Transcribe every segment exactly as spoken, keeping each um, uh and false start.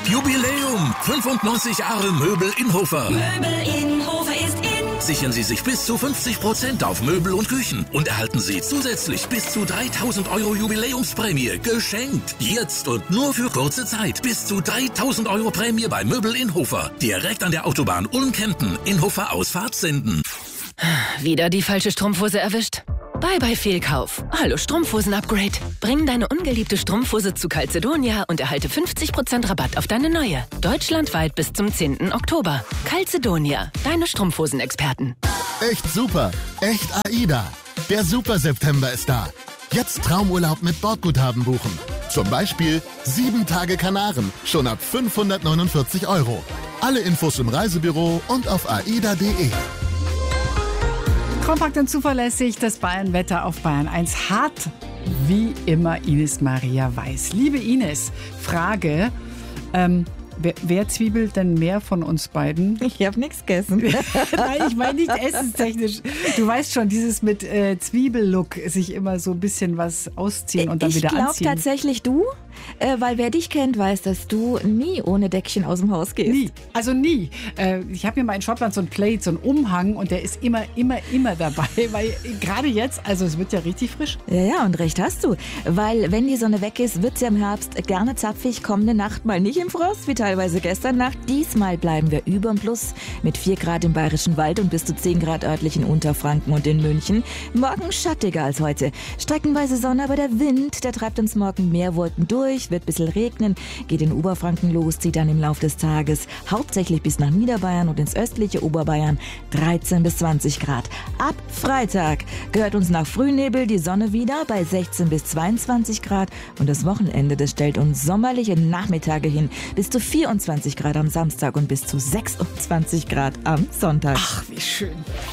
Jubiläum! fünfundneunzig Jahre Möbel in Hofer. Möbel in Hofer ist in. Sichern Sie sich bis zu fünfzig Prozent auf Möbel und Küchen und erhalten Sie zusätzlich bis zu dreitausend Euro Jubiläumsprämie geschenkt. Jetzt und nur für kurze Zeit. Bis zu dreitausend Euro Prämie bei Möbel in Hofer. Direkt an der Autobahn Ulm-Kempten in Hofer Ausfahrt Senden. Wieder die falsche Strumpfhose erwischt? Bye bye Fehlkauf. Hallo Strumpfhosen-Upgrade. Bring deine ungeliebte Strumpfhose zu Calzedonia und erhalte fünfzig Prozent Rabatt auf deine neue. Deutschlandweit bis zum zehnten Oktober. Calzedonia, deine Strumpfhosen-Experten. Echt super. Echt AIDA. Der Super September ist da. Jetzt Traumurlaub mit Bordguthaben buchen. Zum Beispiel sieben Tage Kanaren. Schon ab fünfhundertneunundvierzig Euro. Alle Infos im Reisebüro und auf aida punkt de. Kompakt und zuverlässig, das Bayern-Wetter auf Bayern eins hat wie immer Ines Maria Weiß. Liebe Ines, Frage, ähm, wer, wer zwiebelt denn mehr von uns beiden? Ich habe nichts gegessen. Nein, ich meine nicht essenstechnisch. Du weißt schon, dieses mit äh, Zwiebellook, sich immer so ein bisschen was ausziehen und dann ich wieder glaub anziehen. Ich glaube tatsächlich du, äh, weil wer dich kennt, weiß, dass du nie ohne Deckchen aus dem Haus gehst. Nie, also nie. Äh, ich habe mir mal in Schottland so ein Plate, so einen Umhang und der ist immer, immer, immer dabei, weil gerade jetzt, also es wird ja richtig frisch. Ja, ja, und recht hast du, weil wenn die Sonne weg ist, wird es ja im Herbst gerne zapfig, kommende Nacht mal nicht im Frost, wie teilweise gestern Nacht. Diesmal bleiben wir überm Plus mit vier Grad im Bayerischen Wald und bis zu zehn Grad örtlich in Unterfranken und in München. Morgen schattiger als heute. Streckenweise Sonne, aber der Wind, der treibt uns morgen mehr Wolken durch, wird ein bisschen regnen, geht in Oberfranken los, zieht dann im Laufe des Tages hauptsächlich bis nach Niederbayern und ins östliche Oberbayern dreizehn bis zwanzig Grad. Ab Freitag gehört uns nach Frühnebel die Sonne wieder bei sechzehn bis zweiundzwanzig Grad und das Wochenende, das stellt uns sommerliche Nachmittage hin, bis zu vierundzwanzig Grad am Samstag und bis zu sechsundzwanzig Grad am Sonntag. Ach, wie schön.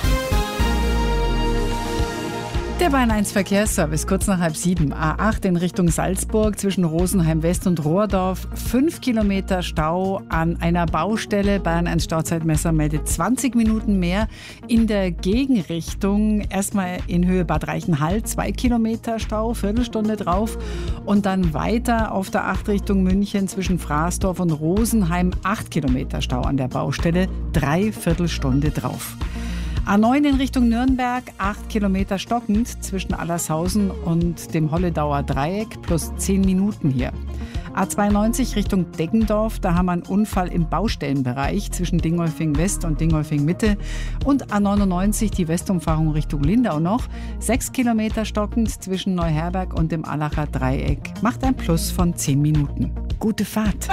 Der Bayern eins Verkehrsservice, kurz nach halb sieben. A acht in Richtung Salzburg zwischen Rosenheim West und Rohrdorf. Fünf Kilometer Stau an einer Baustelle. Bayern eins Stauzeitmesser meldet zwanzig Minuten mehr. In der Gegenrichtung erstmal in Höhe Bad Reichenhall. Zwei Kilometer Stau, Viertelstunde drauf. Und dann weiter auf der acht Richtung München zwischen Fraßdorf und Rosenheim. Acht Kilometer Stau an der Baustelle. Dreiviertelstunde drauf. A neun in Richtung Nürnberg, acht Kilometer stockend zwischen Allershausen und dem Holledauer Dreieck, plus zehn Minuten hier. A zweiundneunzig Richtung Deggendorf, da haben wir einen Unfall im Baustellenbereich zwischen Dingolfing West und Dingolfing Mitte. Und A neunundneunzig die Westumfahrung Richtung Lindau noch, sechs Kilometer stockend zwischen Neuherberg und dem Allacher Dreieck. Macht ein Plus von zehn Minuten. Gute Fahrt.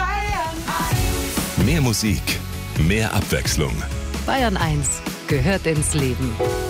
Mehr Musik, mehr Abwechslung. Bayern eins gehört ins Leben.